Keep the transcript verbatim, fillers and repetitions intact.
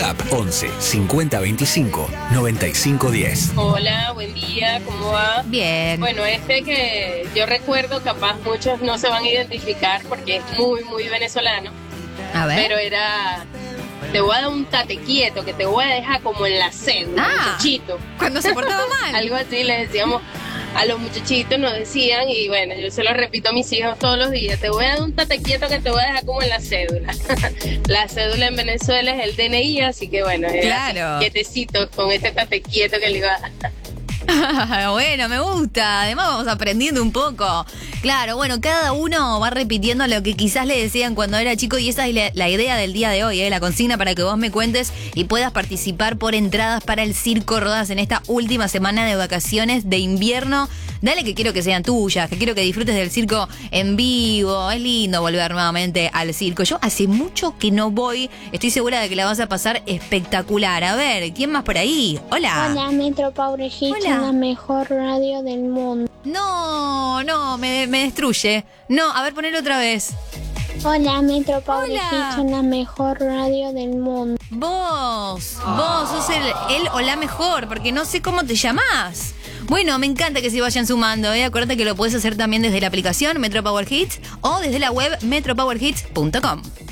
WhatsApp once cincuenta veinticinco noventa y cinco diez. Hola, buen día, ¿cómo va? Bien. Bueno, este que yo recuerdo, capaz muchos no se van a identificar porque es muy, muy venezolano. A ver. Pero era, te voy a dar un tate quieto, que te voy a dejar como en la cédula, Ah. muchachito. Cuando se portaba mal. Algo así le decíamos a los muchachitos, nos decían, y bueno, yo se lo repito a mis hijos todos los días, te voy a dar un tate quieto que te voy a dejar como en la cédula. La cédula en Venezuela es el D N I, así que bueno, era Claro. quietecito con este tate quieto que le iba a dar. Bueno, me gusta. Además vamos aprendiendo un poco. Claro, bueno, cada uno va repitiendo lo que quizás le decían cuando era chico y esa es la, la idea del día de hoy, ¿eh? La consigna para que vos me cuentes y puedas participar por entradas para el Circo Rodas en esta última semana de vacaciones de invierno. Dale que quiero que sean tuyas, que quiero que disfrutes del circo en vivo. Es lindo volver nuevamente al circo. Yo hace mucho que no voy. Estoy segura de que la vas a pasar espectacular. A ver, ¿quién más por ahí? Hola. Hola, Metro Power Hits, Hola. la mejor radio del mundo. No, no, me, me destruye. No, a ver, ponelo otra vez. Hola, Metro Power Hola. Hits, la mejor radio del mundo. Vos, vos sos el, el o la mejor, porque no sé cómo te llamás. Bueno, me encanta que se vayan sumando, ¿eh? Acuérdate que lo puedes hacer también desde la aplicación Metro Power Hits o desde la web metro power hits punto com.